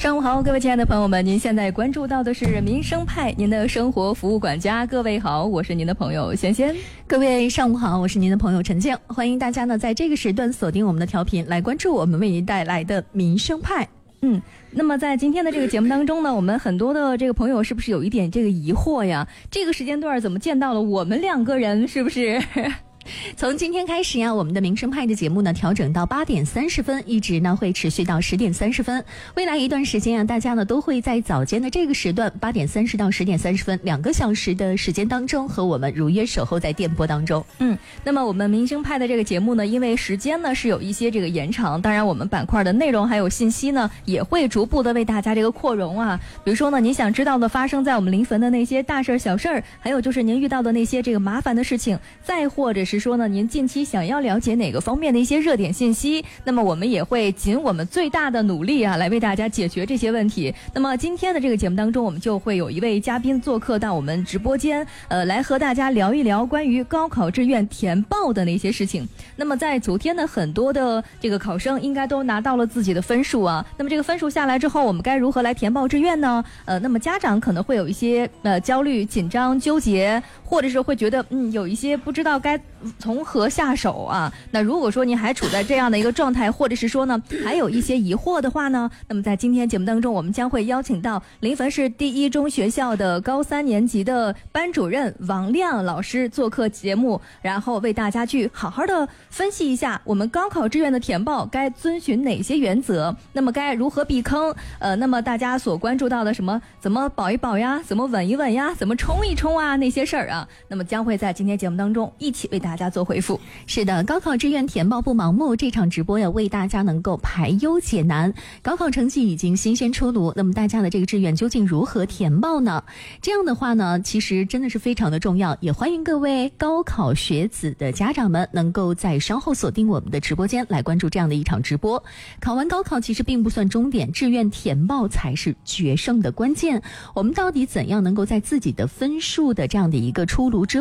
上午好，各位亲爱的朋友们，您现在关注到的是民生派，您的生活服务管家。各位好，我是您的朋友仙仙。 各位上午好，我是您的朋友陈静。欢迎大家呢在这个时段锁定我们的调频，来关注我们为您带来的民生派。 那么在今天的这个节目当中呢，我们很多的这个朋友是不是有一点这个疑惑呀？这个时间段怎么见到了我们两个人，是不是？ 从今天开始呀，我们的民生派的节目呢调整到8点30分，一直呢会持续到10点30分。未来一段时间啊，大家呢都会在早间的这个时段8点30到10点30分2个小时的时间当中，和我们如约守候在电波当中。 那么我们民生派的这个节目呢，因为时间呢是有一些这个延长，当然我们板块的内容还有信息呢，也会逐步的为大家这个扩容啊。比如说呢，您想知道的发生在我们临汾的那些大事小事，还有就是您遇到的那些这个麻烦的事情，再或者是说呢，您近期想要了解哪个方面的一些热点信息，那么我们也会尽我们最大的努力啊，来为大家解决这些问题。那么今天的这个节目当中，我们就会有一位嘉宾做客到我们直播间，来和大家聊一聊关于高考志愿填报的那些事情。那么在昨天呢，很多的这个考生应该都拿到了自己的分数啊。那么这个分数下来之后，我们该如何来填报志愿呢？那么家长可能会有一些焦虑、紧张、纠结，或者是会觉得有一些不知道该从何下手啊。那如果说您还处在这样的一个状态，或者是说呢还有一些疑惑的话呢，那么在今天节目当中，我们将会邀请到临汾市第一中学校的高3年级的班主任王亮老师做客节目，然后为大家去好好的分析一下我们高考志愿的填报该遵循哪些原则，那么该如何避坑，那么大家所关注到的什么怎么保一保呀，怎么稳一稳呀，怎么冲一冲啊，那些事儿啊，那么将会在今天节目当中一起为大家做回复。 是的，高考志愿填报不盲目，这场直播要为大家能够排忧解难。高考成绩已经新鲜出炉，那么大家的这个志愿究竟如何填报呢？这样的话呢，其实真的是非常的重要，也欢迎各位高考学子的家长们能够在稍后锁定我们的直播间来关注这样的一场直播。考完高考其实并不算终点，志愿填报才是决胜的关键。我们到底怎样能够在自己的分数的这样的一个出炉之